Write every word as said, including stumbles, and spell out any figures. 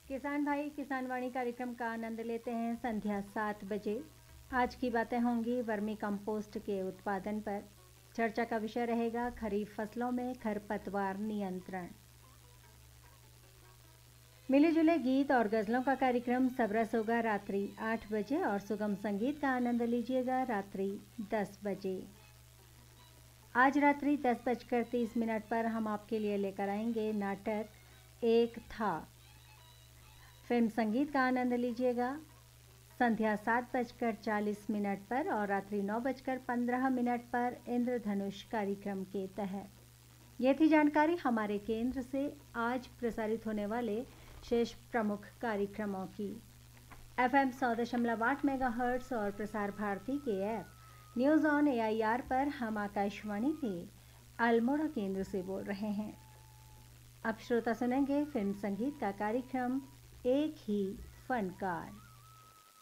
किसान भाई किसान वाणी कार्यक्रम का आनंद लेते हैं संध्या सात बजे। आज की बातें होंगी वर्मी कंपोस्ट के उत्पादन पर। चर्चा का विषय रहेगा खरीफ फसलों में खरपतवार नियंत्रण। मिले जुले गीत और गजलों का कार्यक्रम सबरस होगा रात्रि आठ बजे और सुगम संगीत का आनंद लीजिएगा रात्रि दस बजे। आज रात्रि दस बजकर तीस मिनट पर हम आपके लिए लेकर आएंगे नाटक एक था। फिल्म संगीत का आनंद लीजिएगा संध्या सात बजकर चालीस मिनट पर और रात्रि नौ बजकर पंद्रह मिनट पर इंद्रधनुष कार्यक्रम के तहत। ये थी जानकारी हमारे केंद्र से आज प्रसारित होने वाले शेष प्रमुख कार्यक्रमों की। एफएम सौ दशमलव आठ मेगा हर्ट्स और प्रसार भारती के app news on A I R पर हम आकाशवाणी के अल्मोड़ा केंद्र से बोल रहे हैं। अब श्रोता सुनेंगे फिल्म संगीत का कार्यक्रम एक ही फनकार।